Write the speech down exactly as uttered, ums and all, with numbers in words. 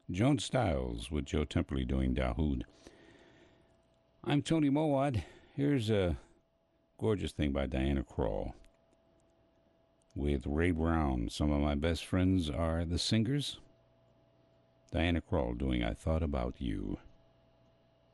Joan Styles with Joe Temperley doing Dahoud. I'm Tony Mowat. Here's a gorgeous thing by Diana Krall with Ray Brown. Some of my best friends are the singers. Diana Krall doing I Thought About You.